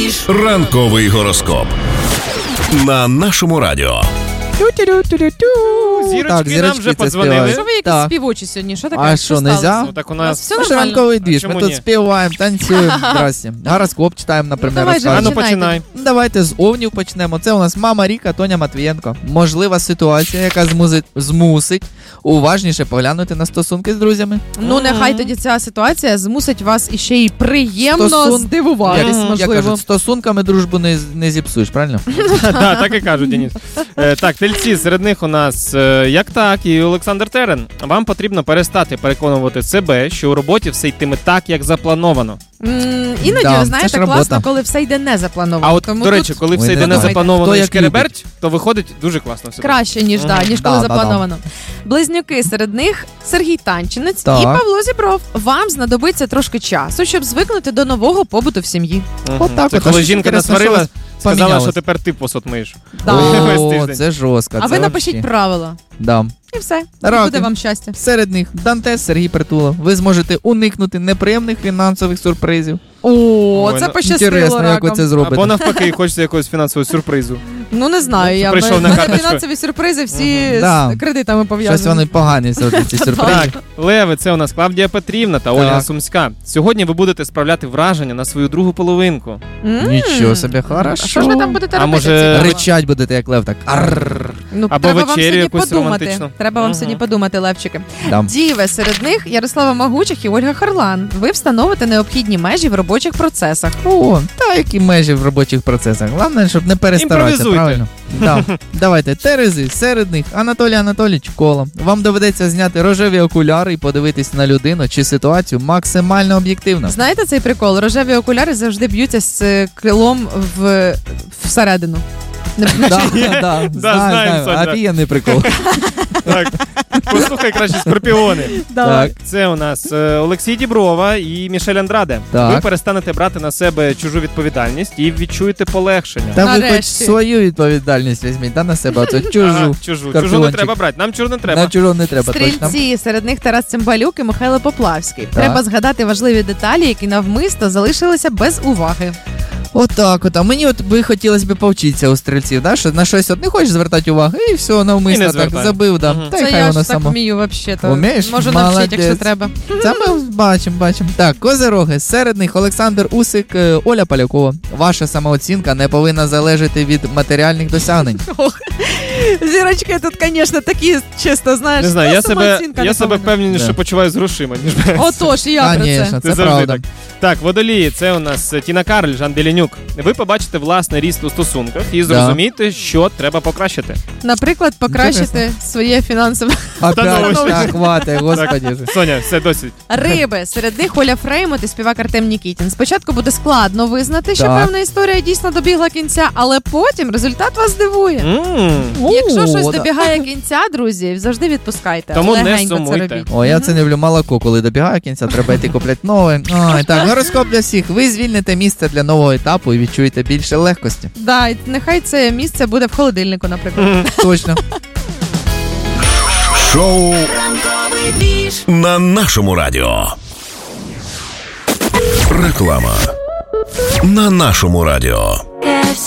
Ранковий гороскоп на нашому радіо. Зірочки нам вже подзвонили. Що ви якісь співочі сьогодні? Що таке? А що, нельзя? Ну так у нас все нормально. ранковий двіж. Ми тут співаємо, танцюємо. Здрасте. Гороскоп читаємо, наприклад. Ну, починай. Давайте з овнів почнемо. Це у нас мама Ріка, Тоня Матвієнко. Можлива ситуація, яка змусить уважніше поглянути на стосунки з друзями. Ну, нехай тоді ця ситуація змусить вас іще й приємно здивуватись, можливо. Як кажуть, стосунками дружбу не зіпсуєш, правильно? Так і кажуть, Денис. Так, тельці, серед них у нас як так і Олександр Терен. Вам потрібно перестати переконувати себе, що у роботі все йтиме так, як заплановано. Іноді, ви знаєте, класно, коли все йде не заплановано. А от, до речі, коли все йде не заплановано і шкереберть, то виходить дуже класно. Краще, ніж коли заплановано. Близнюки, серед них Сергій Танчинець і Павло Зібров. Вам знадобиться трошки часу, щоб звикнути до нового побуту в сім'ї. Це коли жінка насварила, сказала, що тепер ти посуд миєш. О, це жорстко. А ви напишіть правила. Дам. І все. Раки. Буде вам щастя. Серед них Дантес, Сергій Притула. Ви зможете уникнути неприємних фінансових сюрпризів. О, це пощастило ракам. Як ви це зробите. Або навпаки, хочеться якогось фінансового сюрпризу. Ну, не знаю, я мене фінансові сюрпризи всі з кредитами пов'язані. Щось вони погані, ці сюрпризи. Так, леви, це у нас Клавдія Петрівна та Ольга Сумська. Сьогодні ви будете справляти враження на свою другу половинку. Нічого собі, хорошо. А що ж ви там будете робити? А може ричать будете, як лев, так. Або вечерю якусь романтичну. Треба вам сьогодні подумати, левчики. Діви, серед них Ярослава Магучих і Ольга Харлан. Ви встановите необхідні межі в робочих процесах. О, та які межі в робочих процесах. Головне, щоб не перестаратися, правильно? Давайте, Терези, серед них Анатолій Анатолійович Коло. Вам доведеться зняти рожеві окуляри і подивитись на людину чи ситуацію максимально об'єктивно. Знаєте цей прикол? Рожеві окуляри завжди б'ються з крилом всередину. Знаю. Офігенний прикол. Так, послухай краще Скорпіони. Так. Це у нас Олексій Діброва і Мішель Андраде. Ви перестанете брати на себе чужу відповідальність і відчуєте полегшення. Та ви хоч свою відповідальність візьміть, на себе, а то чужу. Чужу не треба брати, нам чужу не треба. Нам чужу не треба, точно. Стрільці, серед них Тарас Цимбалюк і Михайло Поплавський. Треба згадати важливі деталі, які навмисно залишилися без уваги. Отак от. А мені би хотілося б повчитися у стрільців, да? Що на щось не хочеш звертати увагу, і все, навмисно так забив. Да. Та це я ж так вмію взагалі. Умієш? Можу навчити, якщо треба. Це ми бачимо. Так, козироги. Серед них Олександр Усик, Оля Полякова. Ваша самооцінка не повинна залежати від матеріальних досягнень. Зірочки тут, звісно, такі чисто, знаєш. Не знаю, я себе впевненіше почуваю з грошима, ніж без. Отож, і я про це. Це правда. Так, водолії, це у нас Тіна Кароль, Жан Беленюк. Ви побачите власний ріст у стосунках і зрозумієте, що треба покращити. Наприклад, покращити своє фінансове становище. Так, хватить, господи. Соня, все досить. Риби. Серед них Оля Фреймут і співак Артем Нікітін. Спочатку буде складно визнати, що певна історія дійсно добігла кінця, але потім результат вас здивує. Якщо щось добігає кінця, друзі, завжди відпускайте. Тому не сумуйте. О, я це не люблю молоко, коли добігає кінця, треба йти купляти нове. Ой, так, гороскоп для всіх. Ви звільните місце для нового етапу і відчуєте більше легкості. Да, нехай це місце буде в холодильнику, наприклад. Точно. Шоу на нашому радіо. Реклама на нашому радіо.